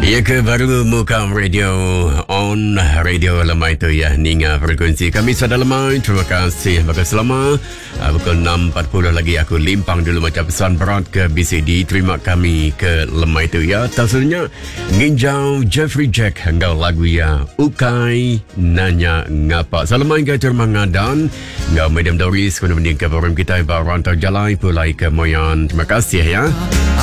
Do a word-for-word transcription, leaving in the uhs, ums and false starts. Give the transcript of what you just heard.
Ya ke baru muka radio on radio lemai tu ya ninga frekuensi kami sada lemai. Terima kasih bagi selama uh, pukul enam empat puluh lagi aku limpang dulu macam pesan berat ke B C D. Terima kami ke lemai tu ya. Tasulnya nginjau Jeffrey Jack engkau lagu ya ukai nanya ngapa. Salamai ke terima ngadan engkau Madam Doris kena mending ke program kita barang terjalai pulai ke moyan. Terima kasih ya.